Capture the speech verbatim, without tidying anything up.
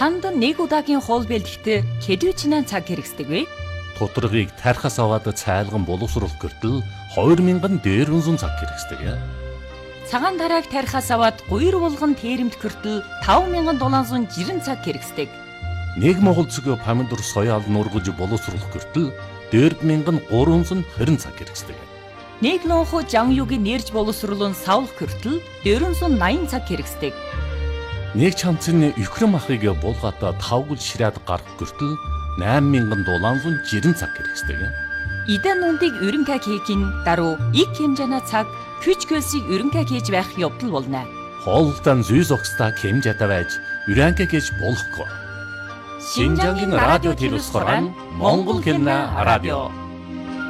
Танд нэг удаагийн хоол бэлтгэхдээ хэдвэчнээ цаг хэрэгсдэг вэ? Тутаргыг тархас аваад цайлган боловсруулах гэртэл хоёр мянган дээрвэн цаг хэрэгсдэг. Цагаан тарааг тархас аваад гуйр булган тээрэмт гэртэл таван мянган долоон зуун жирэн цаг хэрэгсдэг. Нэг монгол цэгийн помидор соёал нургаж боловсруулах гэртэл дөрв мянган гурван зуун хорин цаг хэрэгсдэг. Нэг лонхо жамюгийн нэрж боловсруулан савлах гэртэл дөрвөн зуун наян цаг хэрэгсдэг. Нэг чамцны өхрөн махыг булгаатаа тавгал ширээд гарах гэртэл найман мянган долоон зуун жирэн цаг хэрэгсдэг. Идэн нүндийг өрөнкай хийхин даруй их хэмжээний цаг хүч хөлсийг өрөнкай хийж байх явдал болно. Хоолтон зүйс огстой хэмжээтэй байж өрөнкай хийж болохгүй. Шинжангийн радио телевизээр Монгол хэмнэ радио